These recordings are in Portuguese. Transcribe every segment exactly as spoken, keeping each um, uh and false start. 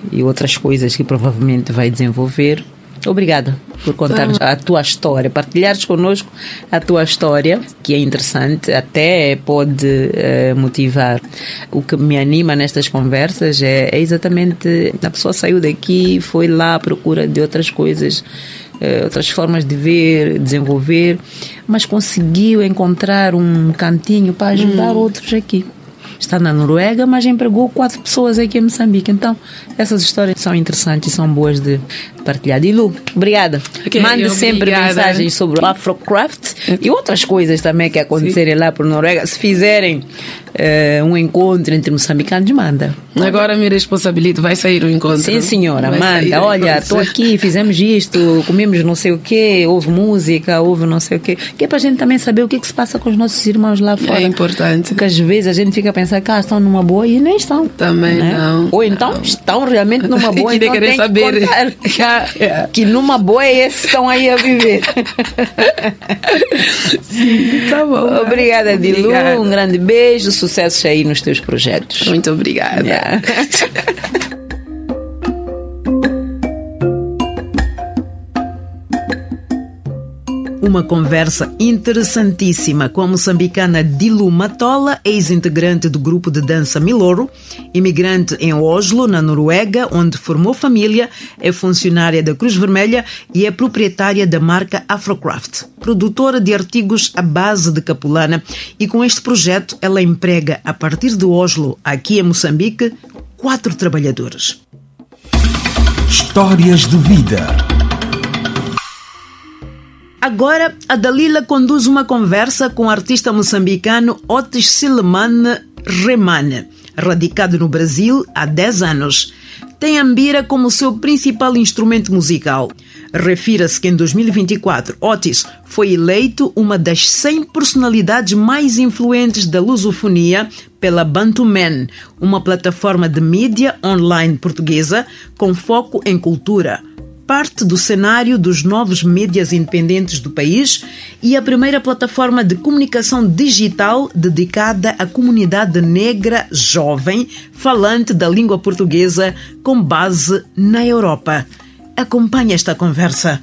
e outras coisas que provavelmente vai desenvolver. Obrigada por contar a tua história, partilhares connosco a tua história, que é interessante, até pode uh, motivar. O que me anima nestas conversas é, é exatamente a pessoa saiu daqui, foi lá à procura de outras coisas, uh, outras formas de ver, desenvolver, mas conseguiu encontrar um cantinho para ajudar hum. outros aqui. Está na Noruega, mas empregou quatro pessoas aqui em Moçambique. Então, essas histórias são interessantes e são boas de partilhar. Dilu, obrigada. Okay, Mande sempre obrigada. mensagens sobre o Afrocraft e outras coisas também que acontecerem Sim. lá por Noruega. Se fizerem uh, um encontro entre moçambicanos, manda. Agora me responsabilizo, vai sair o encontro. Sim, senhora, vai manda. Olha, estou aqui, fizemos isto, comemos não sei o quê, houve música, houve não sei o quê. Que é para a gente também saber o que, é que se passa com os nossos irmãos lá fora. É importante. Porque às vezes a gente fica pensando que ah, estão numa boa e nem estão. Também né? não. Ou então não. estão realmente numa boa e então querer tem saber que contar yeah. que numa boa é esses que estão aí a viver. Sim, tá bom. Obrigada, Dilu. Um grande beijo, sucesso aí nos teus projetos. Muito obrigada. Yeah. Uma conversa interessantíssima com a moçambicana Dilu Matola, ex-integrante do grupo de dança Miloro, imigrante em Oslo, na Noruega, onde formou família, é funcionária da Cruz Vermelha e é proprietária da marca Afrocraft, produtora de artigos à base de capulana, e com este projeto ela emprega, a partir de Oslo, aqui em Moçambique, quatro trabalhadores. Histórias de vida. Agora, a Dalila conduz uma conversa com o artista moçambicano Otis Silman Remane, radicado no Brasil há dez anos. Tem a mbira como seu principal instrumento musical. Refira-se que em dois mil e vinte e quatro, Otis foi eleito uma das cem personalidades mais influentes da lusofonia pela Bantuman, uma plataforma de mídia online portuguesa com foco em cultura. Parte do cenário dos novos mídias independentes do país e a primeira plataforma de comunicação digital dedicada à comunidade negra jovem falante da língua portuguesa com base na Europa. Acompanhe esta conversa.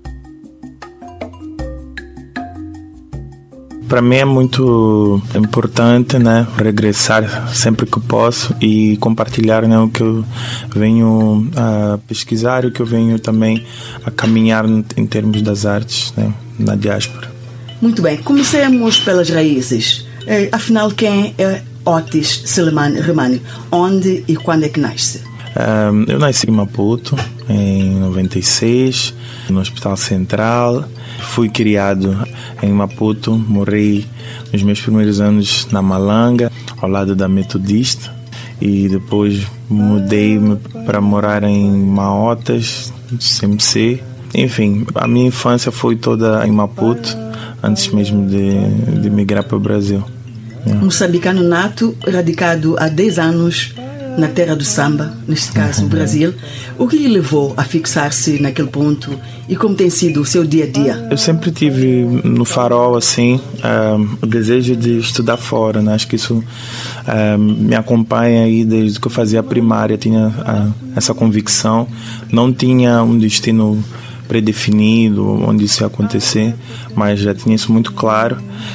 Para mim é muito importante, né, regressar sempre que posso e compartilhar, né, o que eu venho a pesquisar e o que eu venho também a caminhar em termos das artes, né, na diáspora. Muito bem, comecemos pelas raízes. É, afinal, quem é Otis Silman Remane? Onde e quando é que nasce? Um, eu nasci em Maputo em noventa e seis, no Hospital Central. Fui criado em Maputo, morei nos meus primeiros anos na Malanga, ao lado da Metodista, e depois mudei para morar em Maotas, C M C. Enfim, a minha infância foi toda em Maputo, antes mesmo de, de migrar para o Brasil. Yeah. Moçambicano nato, radicado há dez anos na terra do samba, neste caso, o Brasil. O que lhe levou a fixar-se naquele ponto e como tem sido o seu dia a dia? Eu sempre tive no farol, assim, um, o desejo de estudar fora, né? Acho que isso um, me acompanha aí desde que eu fazia a primária, tinha uh, essa convicção. Não tinha um destino predefinido, onde isso ia acontecer, mas já tinha isso muito claro.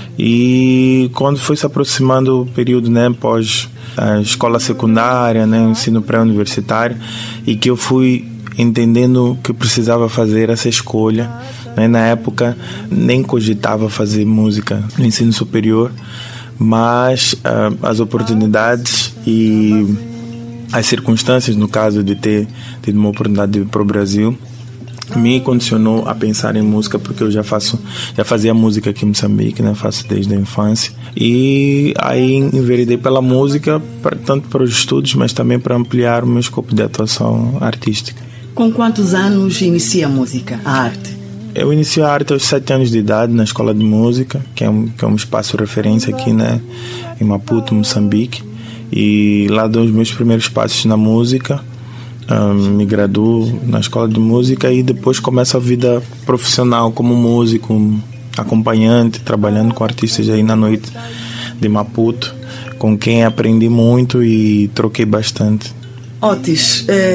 E quando foi se aproximando o período, né, pós a escola secundária, né, ensino pré-universitário, e que eu fui entendendo que eu precisava fazer essa escolha, né, na época nem cogitava fazer música no ensino superior, mas uh, as oportunidades e as circunstâncias, no caso de ter tido uma oportunidade de ir para o Brasil, me condicionou a pensar em música, porque eu já faço, já fazia música aqui em Moçambique, né? Faço desde a infância. E aí enveredei pela música, pra, tanto para os estudos, mas também para ampliar o meu escopo de atuação artística. Com quantos anos inicia a música, a arte? Eu iniciei a arte aos sete anos de idade, na escola de música, que é um, que é um espaço de referência aqui, né? Em Maputo, Moçambique. E lá dou os meus primeiros passos na música. Um, me graduo na escola de música e depois começo a vida profissional como músico, acompanhante, trabalhando com artistas aí na noite de Maputo, com quem aprendi muito e troquei bastante. Otis, eh,